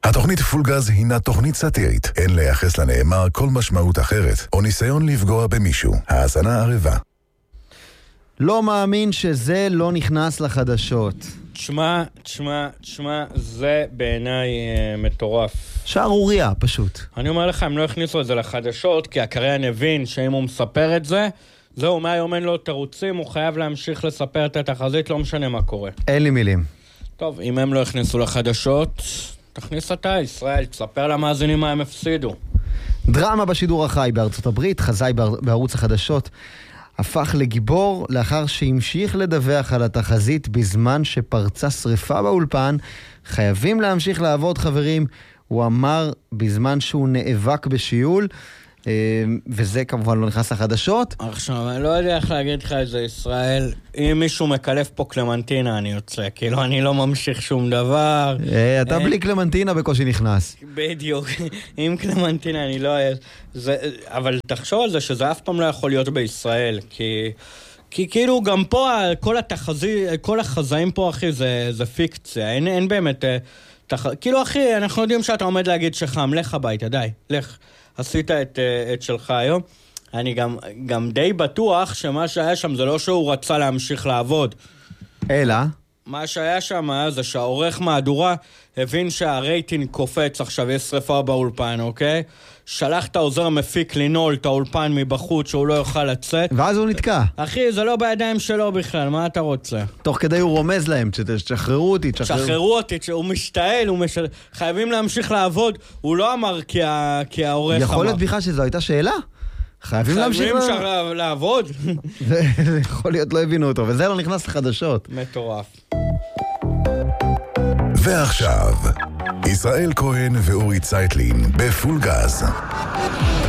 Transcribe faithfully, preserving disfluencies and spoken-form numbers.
התוכנית פולגז הינה תוכנית סאטירית. אין לייחס לנאמר כל משמעות אחרת, או ניסיון לפגוע במישהו. האזנה ערבה. לא מאמין שזה לא נכנס לחדשות. תשמע, תשמע, תשמע, זה בעיניי אה, מטורף. שערוריה, פשוט. אני אומר לך, הם לא הכניסו את זה לחדשות, כי הקריין הבין שאם הוא מספר את זה, זהו, מהיום אין לו תירוצים, הוא חייב להמשיך לספר את התחזית, לא משנה מה קורה. אין לי מילים. טוב, אם הם לא הכניסו לחדשות, תכניס אתה, ישראל, תספר למאזינים מה הם הפסידו. דרמה בשידור החי בארצות הברית, חזאי בערוץ החדשות, הפך לגיבור לאחר שהמשיך לדווח על התחזית בזמן שפרצה שריפה באולפן. חייבים להמשיך לעבוד, חברים, הוא אמר בזמן שהוא נאבק בשיעול, וזה כמובן לא נכנס לחדשות. עכשיו, אני לא יודע איך להגיד לך את זה, ישראל. אם מישהו מקלף פה קלמנטינה, אני יוצא. כאילו, אני לא ממשיך שום דבר. אתה בלי קלמנטינה בקושי נכנס. בדיוק. עם קלמנטינה אני לא... אבל תחשוב על זה שזה אף פעם לא יכול להיות בישראל, כי... כי כאילו גם פה, כל התחזי, כל החזאים פה, אחי, זה, זה פיקציה. אין, אין באמת... תח... כאילו, אחי, אנחנו יודעים שאתה עומד להגיד שחם, לך הביתה, די, לך. עשית את, את שלך היום. אני גם, גם די בטוח שמה שהיה שם זה לא שהוא רצה להמשיך לעבוד. אלא? מה שהיה שם זה שהעורך מהדורה הבין שהרייטינג קופץ, עכשיו יש שריפה באולפן, אוקיי? שלח את העוזר המפיק לנעול את האולפן מבחוץ שהוא לא יוכל לצאת. ואז הוא נתקע. אחי, זה לא בידיים שלו בכלל, מה אתה רוצה? תוך כדי הוא רומז להם, תשחררו אותי, תשחררו. תשחררו אותי, הוא משתעל, הוא משל... חייבים להמשיך לעבוד. הוא לא אמר כי, ה... כי העורך אמר. יכול להיות בכלל שזו הייתה שאלה? חייבים להמשיך לה... לעבוד. זה יכול להיות, לא הבינו אותו, וזה לא נכנס לחדשות. מטורף. ועכשיו, ישראל כהן ואורי צייטלין בפול גז.